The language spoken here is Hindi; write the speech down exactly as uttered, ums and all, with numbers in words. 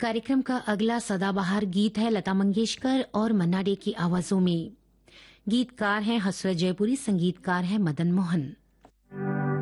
कार्यक्रम का अगला सदाबहार गीत है लता मंगेशकर और मन्ना डे की आवाजों में। गीतकार हैं हसरत जयपुरी, संगीतकार हैं मदन मोहन।